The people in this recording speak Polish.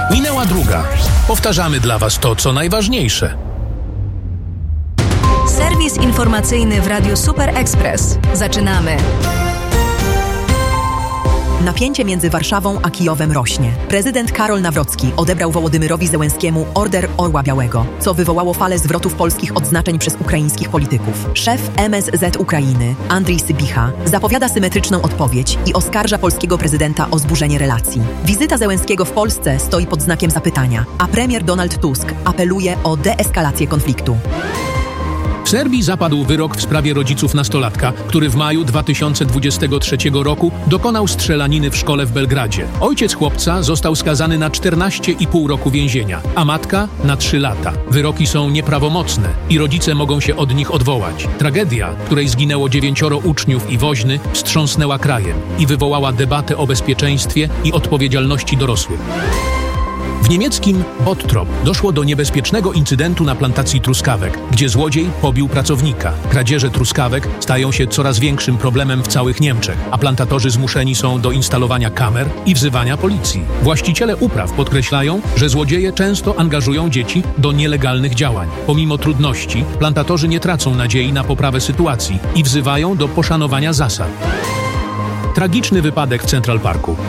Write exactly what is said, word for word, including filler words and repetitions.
Minęła druga. Powtarzamy dla Was to, co najważniejsze. Serwis informacyjny w Radiu Super Express. Zaczynamy. Napięcie między Warszawą a Kijowem rośnie. Prezydent Karol Nawrocki odebrał Wołodymyrowi Zełenskiemu Order Orła Białego, co wywołało falę zwrotów polskich odznaczeń przez ukraińskich polityków. Szef M S Z Ukrainy, Andrii Sybicha, zapowiada symetryczną odpowiedź i oskarża polskiego prezydenta o zburzenie relacji. Wizyta Zełenskiego w Polsce stoi pod znakiem zapytania, a premier Donald Tusk apeluje o deeskalację konfliktu. W Serbii zapadł wyrok w sprawie rodziców nastolatka, który w maju dwa tysiące dwudziestego trzeciego roku dokonał strzelaniny w szkole w Belgradzie. Ojciec chłopca został skazany na czternaście i pół roku więzienia, a matka na trzy lata. Wyroki są nieprawomocne i rodzice mogą się od nich odwołać. Tragedia, w której zginęło dziewięcioro uczniów i woźny, wstrząsnęła krajem i wywołała debatę o bezpieczeństwie i odpowiedzialności dorosłych. W niemieckim Bottrop doszło do niebezpiecznego incydentu na plantacji truskawek, gdzie złodziej pobił pracownika. Kradzieże truskawek stają się coraz większym problemem w całych Niemczech, a plantatorzy zmuszeni są do instalowania kamer i wzywania policji. Właściciele upraw podkreślają, że złodzieje często angażują dzieci do nielegalnych działań. Pomimo trudności, plantatorzy nie tracą nadziei na poprawę sytuacji i wzywają do poszanowania zasad. Tragiczny wypadek w Central Parku.